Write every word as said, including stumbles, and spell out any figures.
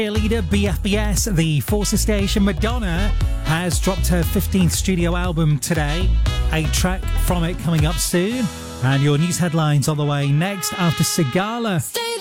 Leader B F B S, the Forces station. Madonna has dropped her fifteenth studio album today. A track from it coming up soon. And your news headlines on the way next after Sigala.